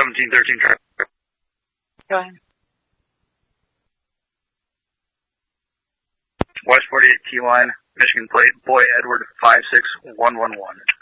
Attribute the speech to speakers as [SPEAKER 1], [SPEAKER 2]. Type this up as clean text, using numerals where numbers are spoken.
[SPEAKER 1] 1713 traffic.
[SPEAKER 2] Go ahead.
[SPEAKER 1] West 48 Key Line, Michigan Plate, Boy Edward 56111.